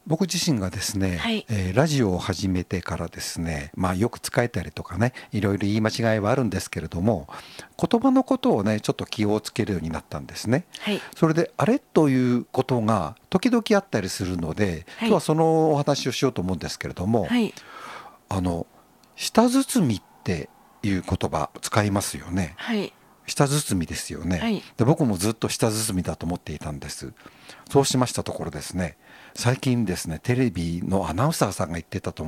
僕自身がですね、 はい。 ラジオを始めてからですね、よく使えたりとかね、いろいろ言い間違いはあるんですけれども、言葉のことをね、ちょっと気をつけるようになったんですね。 はい。 それで、あれということが時々あったりするので、 はい。 今日はそのお話をしようと思うんですけれども、 はい。 あの、舌包みっていう言葉使いますよね。 はい。 舌包みですよね。 はい。 で、僕もずっと舌包みだと思っていたんです。そうしましたところですね、最近ですね、テレビのアナウンサーさんが言ってたと